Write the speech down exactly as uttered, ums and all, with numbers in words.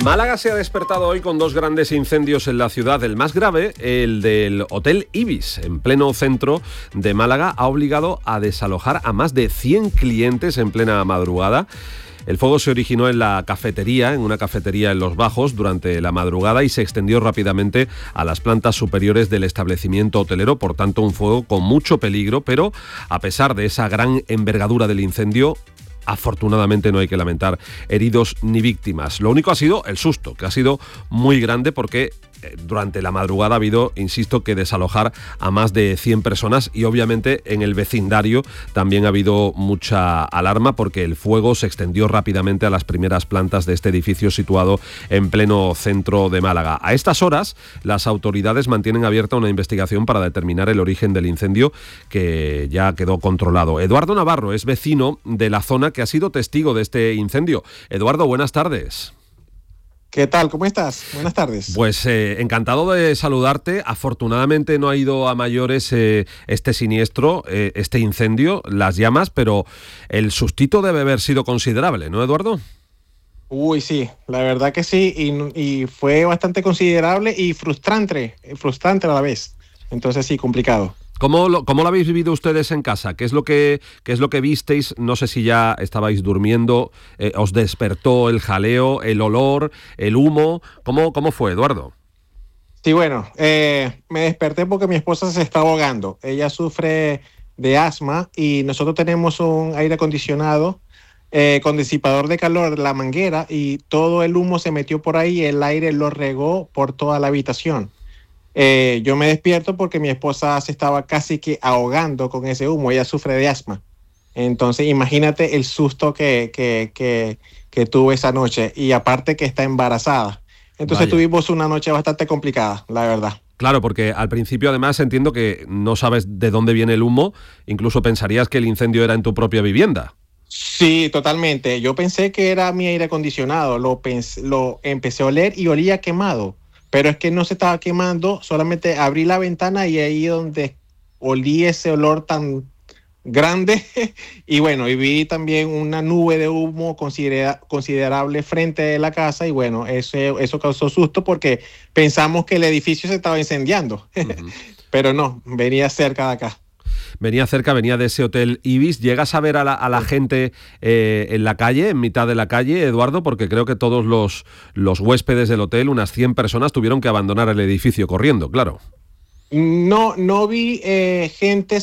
Málaga se ha despertado hoy con dos grandes incendios en la ciudad. El más grave, el del Hotel Ibis, en pleno centro de Málaga, ha obligado a desalojar a más de cien clientes en plena madrugada. El fuego se originó en la cafetería, en una cafetería en Los Bajos, durante la madrugada y se extendió rápidamente a las plantas superiores del establecimiento hotelero. Por tanto, un fuego con mucho peligro, pero a pesar de esa gran envergadura del incendio, afortunadamente no hay que lamentar heridos ni víctimas. Lo único ha sido el susto, que ha sido muy grande porque durante la madrugada ha habido, insisto, que desalojar a más de cien personas y obviamente en el vecindario también ha habido mucha alarma porque el fuego se extendió rápidamente a las primeras plantas de este edificio situado en pleno centro de Málaga. A estas horas, las autoridades mantienen abierta una investigación para determinar el origen del incendio, que ya quedó controlado. Eduardo Navarro es vecino de la zona que ha sido testigo de este incendio. Eduardo, buenas tardes. ¿Qué tal? ¿Cómo estás? Buenas tardes. Pues eh, encantado de saludarte. Afortunadamente no ha ido a mayores eh, este siniestro, eh, este incendio, las llamas, pero el sustito debe haber sido considerable, ¿no, Eduardo? Uy, sí, la verdad que sí, y, y fue bastante considerable y frustrante, frustrante a la vez. Entonces sí, complicado. ¿Cómo lo, cómo lo habéis vivido ustedes en casa? ¿Qué es lo que, qué es lo que visteis? No sé si ya estabais durmiendo, eh, os despertó el jaleo, el olor, el humo. ¿Cómo, cómo fue, Eduardo? Sí, bueno, eh, me desperté porque mi esposa se está ahogando. Ella sufre de asma y nosotros tenemos un aire acondicionado eh, con disipador de calor, la manguera, y todo el humo se metió por ahí y el aire lo regó por toda la habitación. Eh, yo me despierto porque mi esposa se estaba casi que ahogando con ese humo. Ella sufre de asma. Entonces, imagínate el susto que, que, que, que tuve esa noche. Y aparte que está embarazada. Entonces, Vaya. Tuvimos una noche bastante complicada, la verdad. Claro, porque al principio además entiendo que no sabes de dónde viene el humo. Incluso pensarías que el incendio era en tu propia vivienda. Sí, totalmente. Yo pensé que era mi aire acondicionado. Lo, pens- lo empecé a oler y olía quemado. Pero es que no se estaba quemando, solamente abrí la ventana y ahí donde olí ese olor tan grande y bueno, y vi también una nube de humo considera- considerable frente de la casa y bueno, eso, eso causó susto porque pensamos que el edificio se estaba incendiando, uh-huh. Pero no, venía cerca de acá. Venía cerca, venía de ese Hotel Ibis. ¿Llegas a ver a la, a la gente eh, en la calle, en mitad de la calle, Eduardo? Porque creo que todos los, los huéspedes del hotel, unas cien personas, tuvieron que abandonar el edificio corriendo, claro. No, no vi eh, gente